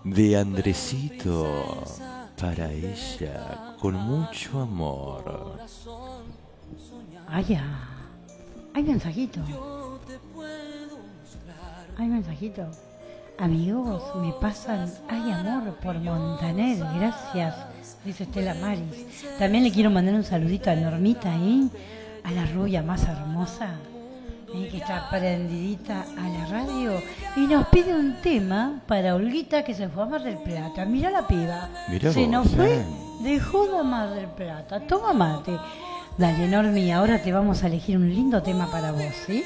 de Andresito para ella con mucho amor. Ay, ya. Hay mensajito. Hay mensajito. Amigos, me pasan Hay amor por Montaner. Gracias, dice Estela Maris. También le quiero mandar un saludito a Normita ahí, a la rubia más hermosa, que está prendidita a la radio. Y nos pide un tema para Olguita que se fue a Mar del Plata. Mirá la piba. Mirá Se vos, nos fue, ¿eh? dejó de Mar del Plata. Toma mate. Dale, Normi, ahora te vamos a elegir un lindo tema para vos, ¿sí?